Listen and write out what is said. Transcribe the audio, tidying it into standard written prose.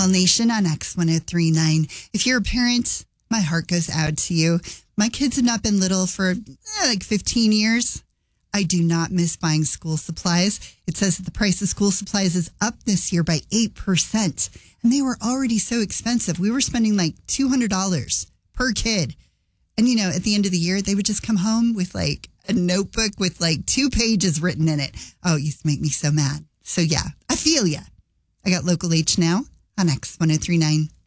Well, Nation on X1039. If you're a parent, my heart goes out to you. My kids have not been little for like 15 years. I do not miss buying school supplies. It says that the price of school supplies is up this year by 8%. And they were already so expensive. We were spending like $200 per kid. And, you know, at the end of the year, they would just come home with like a notebook with like 2 pages written in it. Oh, it used to make me so mad. So, yeah, I feel ya. I got Local H now on X1039.